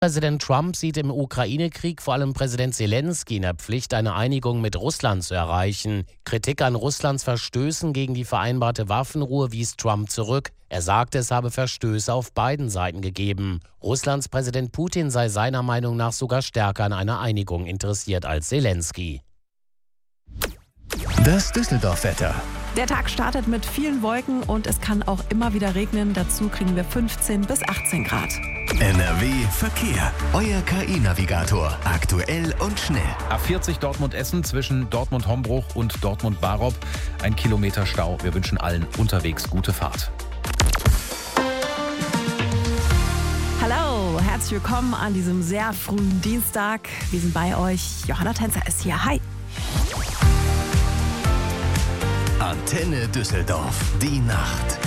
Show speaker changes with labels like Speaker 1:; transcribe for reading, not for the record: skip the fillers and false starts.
Speaker 1: Präsident Trump sieht im Ukraine-Krieg vor allem Präsident Selenskyj in der Pflicht, eine Einigung mit Russland zu erreichen. Kritik an Russlands Verstößen gegen die vereinbarte Waffenruhe wies Trump zurück. Er sagte, es habe Verstöße auf beiden Seiten gegeben. Russlands Präsident Putin sei seiner Meinung nach sogar stärker an einer Einigung interessiert als Selenskyj.
Speaker 2: Das Düsseldorf-Wetter.
Speaker 3: Der Tag startet mit vielen Wolken und es kann auch immer wieder regnen. Dazu kriegen wir 15 bis 18 Grad.
Speaker 2: NRW Verkehr. Euer KI-Navigator. Aktuell und schnell.
Speaker 4: A40 Dortmund-Essen zwischen Dortmund-Hombruch und Dortmund-Barop. 1 Kilometer Stau. Wir wünschen allen unterwegs gute Fahrt.
Speaker 3: Hallo, herzlich willkommen an diesem sehr frühen Dienstag. Wir sind bei euch. Johanna Tänzer ist hier. Hi.
Speaker 2: Antenne Düsseldorf. Die Nacht.